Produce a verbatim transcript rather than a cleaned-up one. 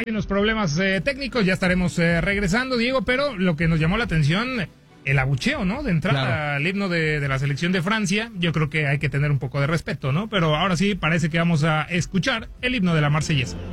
hay unos problemas eh, técnicos, ya estaremos eh, regresando, Diego, pero lo que nos llamó la atención, el abucheo, ¿no? De entrada Claro. al himno de, de la selección de Francia, yo creo que hay que tener un poco de respeto, ¿no? Pero ahora sí, parece que vamos a escuchar el himno de la Marsellesa.